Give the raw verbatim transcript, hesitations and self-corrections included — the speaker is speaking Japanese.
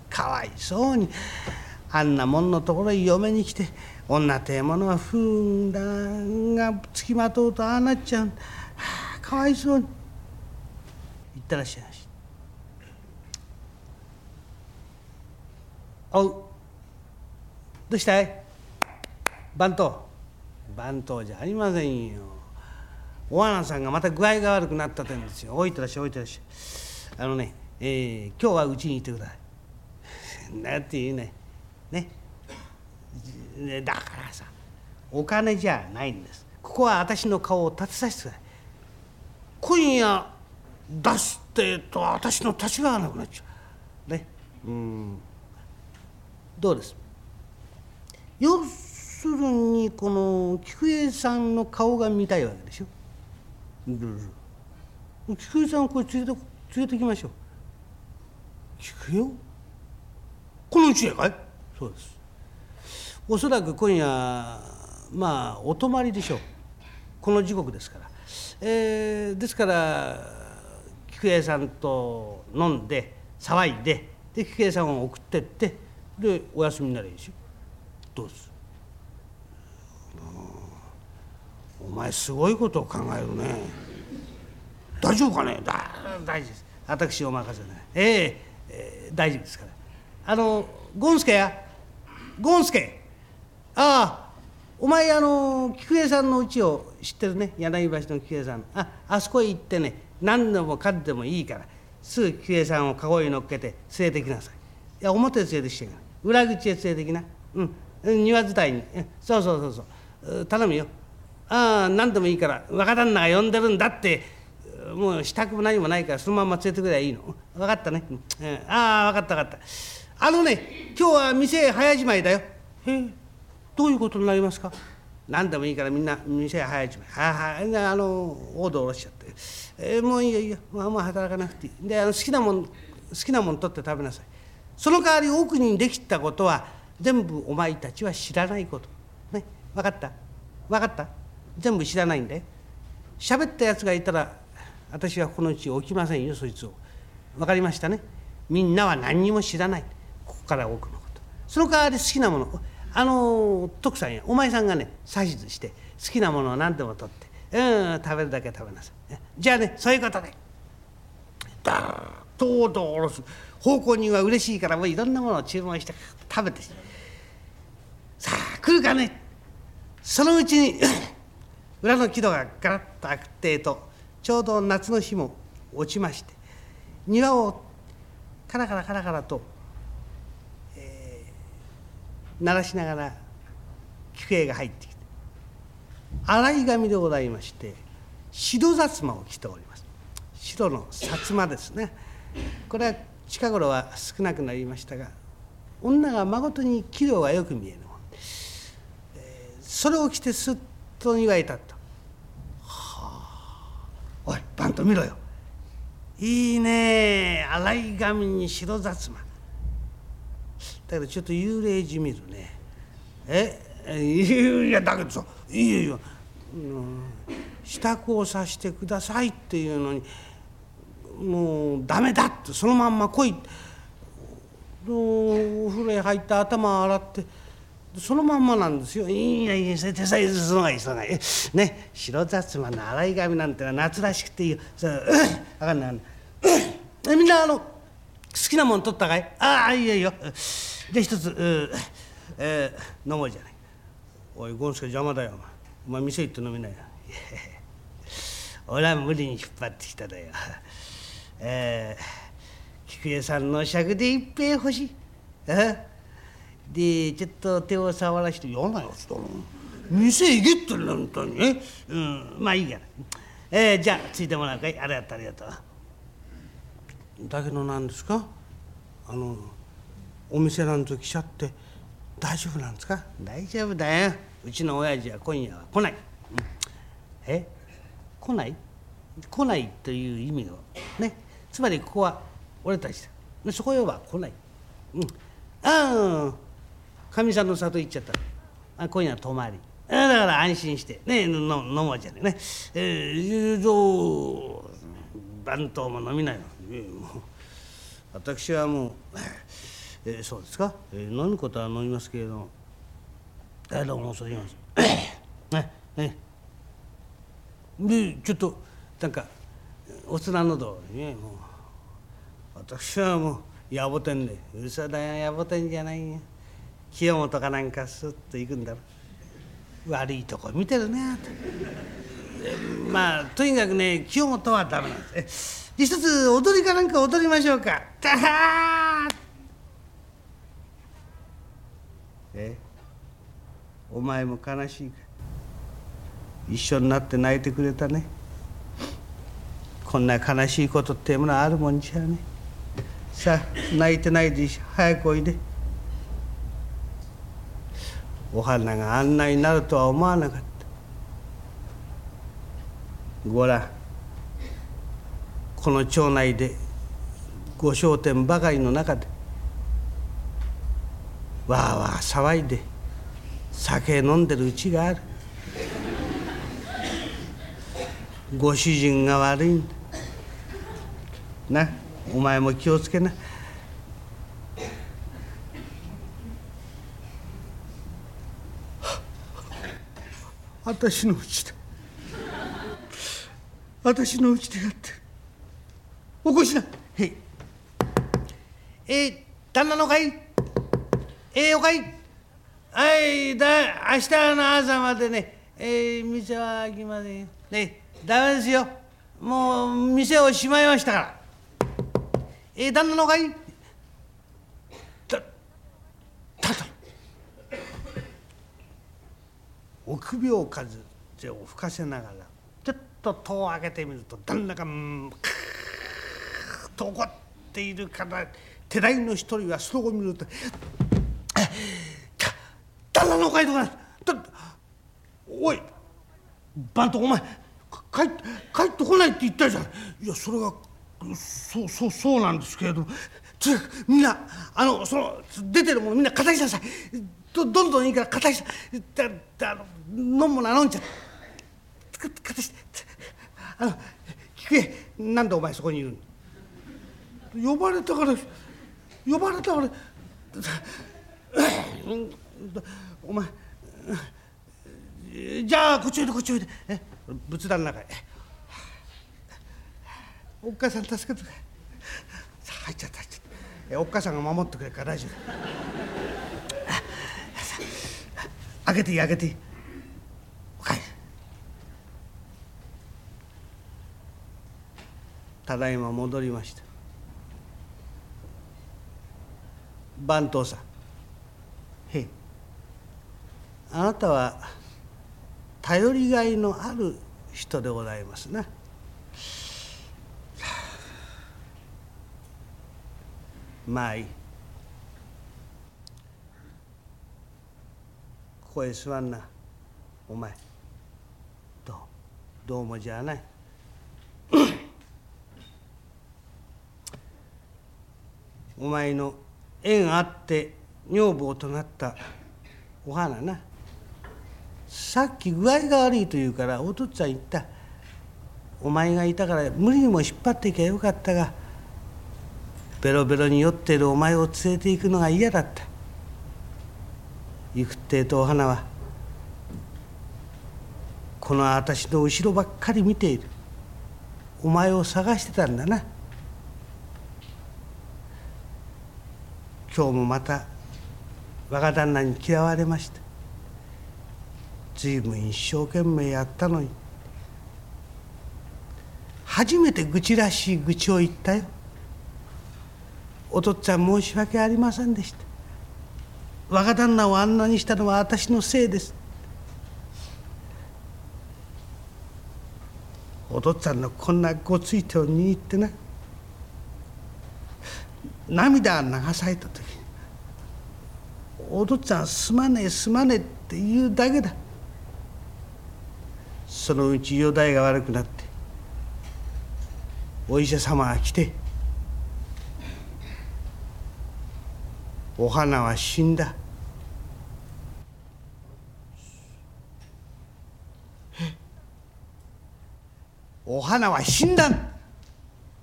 かわいそうにあんなもんのところへ嫁に来て、女てえものは不運だがつきまとうとああなっちゃう、はあ、かわいそうに。いってらっしゃいまし。おう、どうしたい？番頭。番頭じゃありませんよ。お花さんがまた具合が悪くなったってんですよ。置いてらっしゃい、置いてらっしゃい。あのね、えー、今日はうちにいてください。だっていうね、ね。だからさ、お金じゃないんです。ここは私の顔を立てさせてください。今夜出すってと私の立ちがなくなっちゃう。ね。うん。どうです？要するにこの菊江さんの顔が見たいわけでしょ。菊江さんをこれ連れて連れてきましょう。菊江をこのうちへかい？そうです。おそらく今夜まあお泊まりでしょう。この時刻ですから、えー、ですから菊江さんと飲んで騒いで、で菊江さんを送ってってでお休みになればいいでしょ。どうする？お前すごいことを考えるね。大丈夫かね？だ大丈夫です。私お任せね。えー、えー、大丈夫ですから。あのゴンスケやゴンスケ、ああお前あの菊江さんの家を知ってるね。柳橋の菊江さん、ああそこへ行ってね、何でもかんでもいいからすぐ菊江さんを籠に乗っけて連れてきなさい。いや表へ連れてきてから裏口へ連れてきな。うん庭伝いに、そうそうそうそう頼むよ。ああ何でもいいから若旦那が呼んでるんだって、もうしたくも何もないからそのまま連れてくればいいの。分かったね、うん、ああ分かった分かった。あのね今日は店早じまいだよ。へえ、どういうことになりますか？何でもいいからみんな店早じまい。はあはあ、あのオード下ろしちゃって、えー、もういいよいいよ、まあ、もう働かなくていいで、あの好きなもん好きなもん取って食べなさい。その代わり奥にできたことは全部お前たちは知らないことね。分かった？分かった？全部知らないんで、喋ったやつがいたら私はこのうち置きませんよ、そいつを。分かりましたね。みんなは何にも知らない、ここから奥のこと。その代わり好きなもの、あの徳さんやお前さんがね指図して好きなものを何でも取って、うん、食べるだけ食べなさい。じゃあね、そういうことでだーとうとうおろす奉公人は嬉しいからもういろんなものを注文して食べて、さあ来るかね。そのうちに裏の木戸がガラッと開くってえと、ちょうど夏の日も落ちまして、庭をカラカラカラカラと、えー、鳴らしながら菊江が入ってきて、洗い髪でございまして白薩摩を着ております。白の薩摩ですね。これは近頃は少なくなりましたが、女がまことに器量がよく見えるもん、えー、それを着てすっと庭へ立った。はあ、おい番頭見ろよ、いいね、洗い髪に白薩摩だけどちょっと幽霊じみるね。えいやだけどさ、いいよいいよ、うん、支度をさせてくださいっていうのにもうダメだって、そのまんま来いって、お風呂へ入って頭洗ってそのまんまなんですよ。いやいや、それ手さえそのがいいそのがいいね。白薩摩の洗い髪なんてのは夏らしくていいよ。それ分かんない。えみんなあの好きなもん取ったかい？ああいいよいいよ。で一つ、えー、飲もうじゃない。おいゴンスケ邪魔だよ、お前店行って飲みなよ。俺は無理に引っ張ってきただよ。えー、菊江さんの尺で一杯欲しい。でちょっと手を触らして、嫌なやつだな、店行けってんだ本当にね。うん、まあいいから、えー、じゃあついてもらうかい。ありがとうありがとう。だけど何ですか、あのお店なんぞ来ちゃって大丈夫なんですか？大丈夫だよ、うちの親父は今夜は来ない。うん、え来ない来ないという意味をね、つまりここは俺たちだ、そこへは来ない。うん、ああかみさんの里行っちゃった、あ今夜は泊まり、だから安心してね飲もうじゃねえね。えー、どう番頭も飲みなよ。えー、もう私はもう、ええー、そうですか、えー、飲むことは飲みますけれども、えー、どうもそう言いますねねでちょっとなんかおつらのどねもう私はもう野暮天で嘘だよ野暮天じゃないよ清本かなんかスッと行くんだろ悪いとこ見てるねとまあとにかくね清本はダメなんです一つ踊りかなんか踊りましょうかたはーえお前も悲しいか一緒になって泣いてくれたねこんな悲しいことってものはあるもんじゃねさあ泣いてないで早くおいでお花があんなになるとは思わなかったごらんこの町内でご商店ばかりの中でわーわー騒いで酒飲んでるうちがあるご主人が悪いんだなお前も気をつけな私のうちだ私のうちでやっておこしなへいえー、旦那のかいえー、おかいはいだ明日の朝までね、えー、店は開きませんよねダメですよもう店を閉まりましたからえー、旦那のかいだただ臆病風を吹かせながらちょっと戸を開けてみると旦那がうんカーッと怒っているから手代の一人はそれを見ると旦那のかいとかだおい番頭お前帰って帰ってこないって言ったじゃんいやそれがそうそうそうなんですけれどもとにかくみんなあのその出てるものみんな片しなさいどどんどんいいから片しだだあの飲むものは飲んじゃ片してあの聞けなんでお前そこにいるの呼ばれたから呼ばれたからお前じゃあこっちおいでこっちおいでえ仏壇の中へおっかさん助けてくれさあ入っちゃった入っちゃったえおっかさんが守ってくれるから大丈夫開けていい開けていいおかえりただいま戻りました番頭さんへいあなたは頼りがいのある人でございますなまあいいここへ座んなお前どうどうもじゃないお前の縁あって女房となったお花なさっき具合が悪いと言うからお父っつぁん言ったお前がいたから無理にも引っ張っていけばよかったがベロベロに酔っているお前を連れて行くのが嫌だった行くってえとお花はこの私の後ろばっかり見ているお前を探してたんだな今日もまた若旦那に嫌われました随分一生懸命やったのに初めて愚痴らしい愚痴を言ったよお父っつぁん申し訳ありませんでした若旦那をあんなにしたのは私のせいですお父っつぁんのこんなごつい手を握ってな涙が流された時にお父っつぁんすまねえすまねえって言うだけだそのうち容体が悪くなってお医者様が来てお花は死んだお花は死んだ